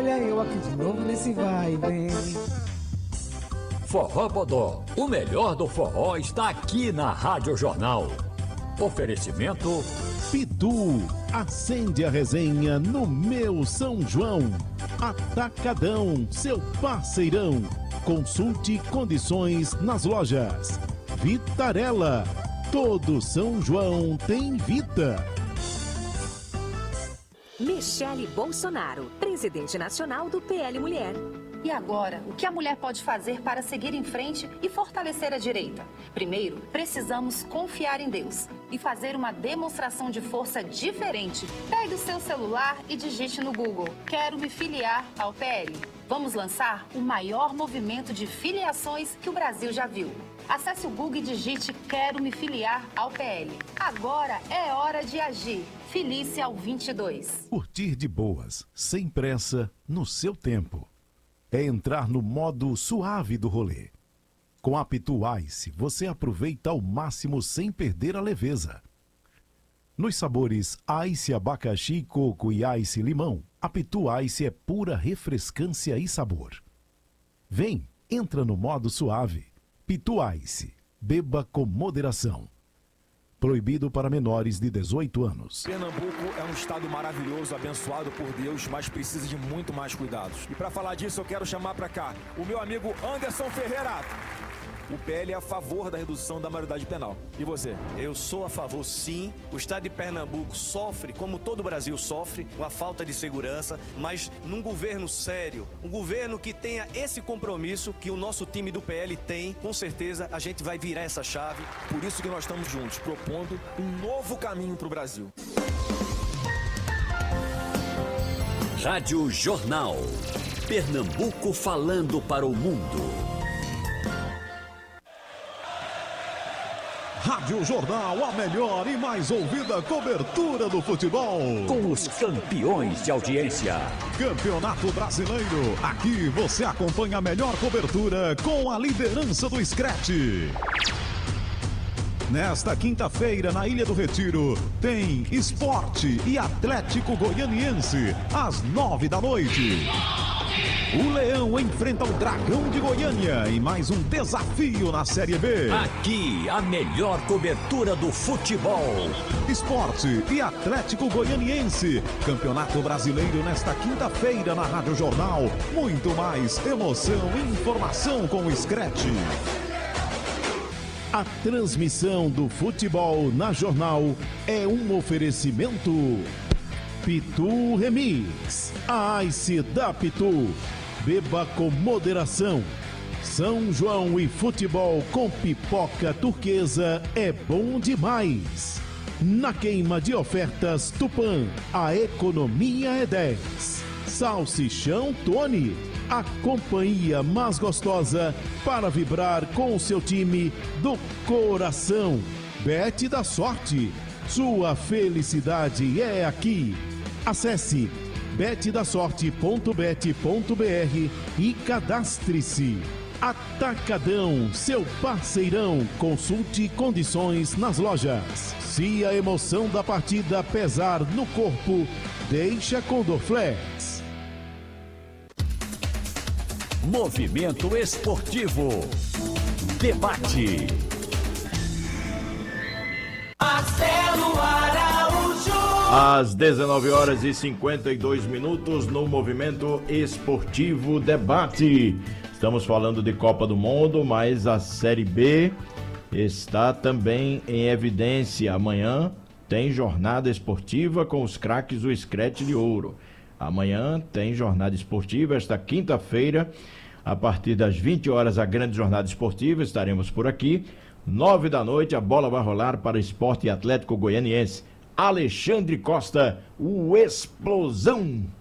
olha eu aqui de novo nesse vai e vem. Forró Bodó, o melhor do forró está aqui na Rádio Jornal. Oferecimento Pitu, acende a resenha no meu São João. Atacadão, seu parceirão. Consulte condições nas lojas. Vitarella, todo São João tem Vita. Michele Bolsonaro, presidente nacional do PL Mulher. E agora, o que a mulher pode fazer para seguir em frente e fortalecer a direita? Primeiro, precisamos confiar em Deus e fazer uma demonstração de força diferente. Pegue o seu celular e digite no Google: quero me filiar ao PL. Vamos lançar o maior movimento de filiações que o Brasil já viu. Acesse o Google e digite quero me filiar ao PL. Agora é hora de agir. Filie-se ao 22. Curtir de boas, sem pressa, no seu tempo. É entrar no modo suave do rolê. Com a Pitu Ice, você aproveita ao máximo sem perder a leveza. Nos sabores Ice abacaxi, coco e Ice limão, a Pitu Ice é pura refrescância e sabor. Vem, entra no modo suave. Pitu Ice, beba com moderação. Proibido para menores de 18 anos. Pernambuco é um estado maravilhoso, abençoado por Deus, mas precisa de muito mais cuidados. E para falar disso, eu quero chamar para cá o meu amigo Anderson Ferreira. O PL é a favor da redução da maioridade penal. E você? Eu sou a favor, sim. O estado de Pernambuco sofre, como todo o Brasil sofre, com a falta de segurança, mas num governo sério, um governo que tenha esse compromisso que o nosso time do PL tem, com certeza a gente vai virar essa chave. Por isso que nós estamos juntos, propondo um novo caminho para o Brasil. Rádio Jornal. Pernambuco falando para o mundo. Rádio Jornal, a melhor e mais ouvida cobertura do futebol. Com os campeões de audiência. Campeonato Brasileiro. Aqui você acompanha a melhor cobertura com a liderança do Scratch. Nesta quinta-feira, na Ilha do Retiro, tem Esporte e Atlético Goianiense, às 9h. O Leão enfrenta o Dragão de Goiânia em mais um desafio na Série B. Aqui, a melhor cobertura do futebol. Esporte e Atlético Goianiense. Campeonato Brasileiro nesta quinta-feira na Rádio Jornal. Muito mais emoção e informação com o Scratch. A transmissão do futebol na Jornal é um oferecimento Pitu Remix. A Ice da Pitu. Beba com moderação. São João e futebol com pipoca turquesa é bom demais. Na queima de ofertas Tupã, a economia é 10. Salsichão Tony, a companhia mais gostosa para vibrar com o seu time do coração. Bet da Sorte, sua felicidade é aqui. Acesse betdasorte.bet.br e cadastre-se. Atacadão, seu parceirão. Consulte condições nas lojas. Se a emoção da partida pesar no corpo, deixa com Dorflex. Movimento Esportivo. Debate. Marcelo Araújo. Às 19h52 no Movimento Esportivo Debate. Estamos falando de Copa do Mundo, mas a Série B está também em evidência. Amanhã tem jornada esportiva com os craques do Scratch de Ouro. Amanhã tem jornada esportiva, esta quinta-feira, a partir das 20 horas, a grande jornada esportiva, estaremos por aqui. 9h, a bola vai rolar para Esporte e Atlético Goianiense. Alexandre Costa, o Explosão.